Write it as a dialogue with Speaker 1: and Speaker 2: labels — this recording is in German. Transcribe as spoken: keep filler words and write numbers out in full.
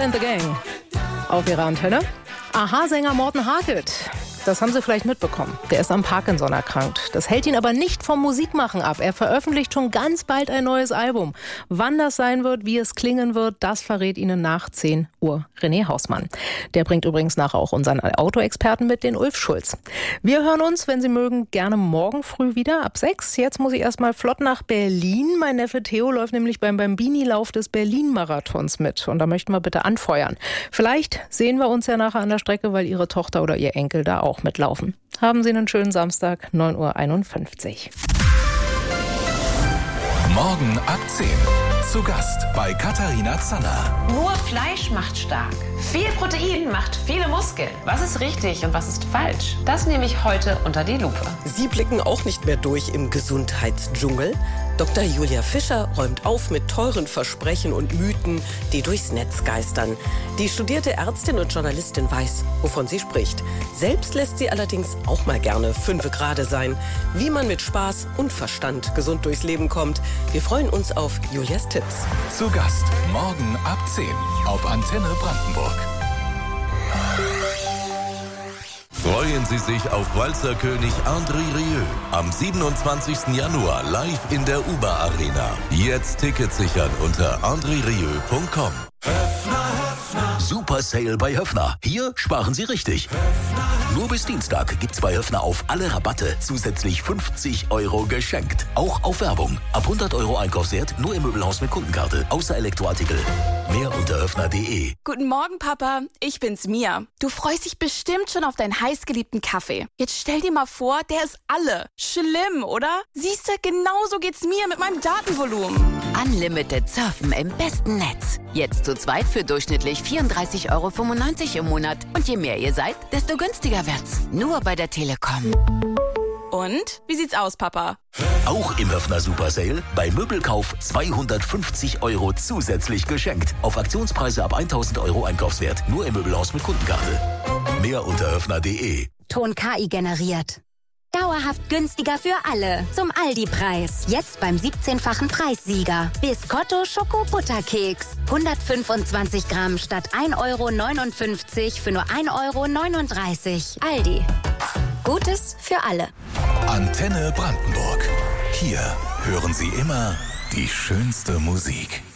Speaker 1: and the Gang auf ihrer Antenne. Aha-Sänger Morten Harket. Das haben Sie vielleicht mitbekommen. Der ist am Parkinson erkrankt. Das hält ihn aber nicht vom Musikmachen ab. Er veröffentlicht schon ganz bald ein neues Album. Wann das sein wird, wie es klingen wird, das verrät Ihnen nach zehn Uhr René Hausmann. Der bringt übrigens nachher auch unseren Autoexperten mit, den Ulf Schulz. Wir hören uns, wenn Sie mögen, gerne morgen früh wieder ab sechs. Jetzt muss ich erstmal flott nach Berlin. Mein Neffe Theo läuft nämlich beim Bambini-Lauf des Berlin-Marathons mit. Und da möchten wir bitte anfeuern. Vielleicht sehen wir uns ja nachher an der Strecke, weil Ihre Tochter oder Ihr Enkel da auch mitlaufen. Haben Sie einen schönen Samstag, neun Uhr einundfünfzig.
Speaker 2: Morgen ab zehn. Zu Gast bei Katharina Zanner.
Speaker 3: Nur Fleisch macht stark. Viel Protein macht viele Muskeln. Was ist richtig und was ist falsch? Das nehme ich heute unter die Lupe.
Speaker 4: Sie blicken auch nicht mehr durch im Gesundheitsdschungel. Doktor Julia Fischer räumt auf mit teuren Versprechen und Mythen, die durchs Netz geistern. Die studierte Ärztin und Journalistin weiß, wovon sie spricht. Selbst lässt sie allerdings auch mal gerne fünfe gerade sein. Wie man mit Spaß und Verstand gesund durchs Leben kommt. Wir freuen uns auf Julias Tipps.
Speaker 2: Zu Gast morgen ab zehn auf Antenne Brandenburg.
Speaker 5: Freuen Sie sich auf Walzerkönig André Rieu am siebenundzwanzigsten Januar live in der Uber Arena. Jetzt Tickets sichern unter andre rieu punkt com.
Speaker 6: Super Sale bei Höffner. Hier sparen Sie richtig. Nur bis Dienstag gibt's bei Höffner auf alle Rabatte zusätzlich fünfzig Euro geschenkt. Auch auf Werbung. Ab hundert Euro Einkaufswert nur im Möbelhaus mit Kundenkarte. Außer Elektroartikel. Mehr unter höffner punkt de.
Speaker 7: Guten Morgen, Papa. Ich bin's, Mia. Du freust dich bestimmt schon auf deinen heißgeliebten Kaffee. Jetzt stell dir mal vor, der ist alle. Schlimm, oder? Siehst du, genauso geht's mir mit meinem Datenvolumen.
Speaker 8: Unlimited Surfen im besten Netz. Jetzt zu zweit für durchschnittlich vierunddreißig Euro fünfundneunzig im Monat. Und je mehr ihr seid, desto günstiger wird's. Nur bei der Telekom.
Speaker 7: Und? Wie sieht's aus, Papa?
Speaker 6: Auch im Höffner Super Sale. Bei Möbelkauf zweihundertfünfzig Euro zusätzlich geschenkt. Auf Aktionspreise ab tausend Euro Einkaufswert. Nur im Möbelhaus mit Kundenkarte. Mehr unter höffner punkt de.
Speaker 9: Ton K I generiert. Dauerhaft günstiger für alle. Zum Aldi-Preis. Jetzt beim siebzehnfachen Preissieger. Biscotto Schoko-Butterkeks. hundertfünfundzwanzig Gramm statt ein Euro neunundfünfzig für nur ein Euro neununddreißig. Aldi. Gutes für alle.
Speaker 2: Antenne Brandenburg. Hier hören Sie immer die schönste Musik.